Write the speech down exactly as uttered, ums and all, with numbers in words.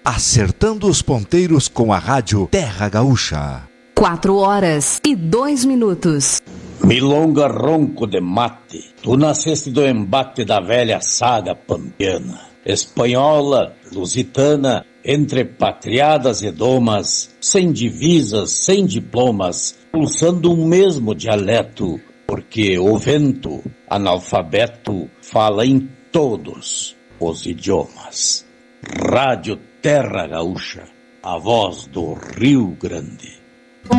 acertando os ponteiros com a rádio Terra Gaúcha. Quatro horas e dois minutos. Milonga ronco de mate, tu nasceste do embate da velha saga pampiana, espanhola, lusitana, entre patriadas e domas, sem divisas, sem diplomas, pulsando um mesmo dialeto, porque o vento, analfabeto, fala em todos os idiomas. Rádio Terra Gaúcha, a voz do Rio Grande.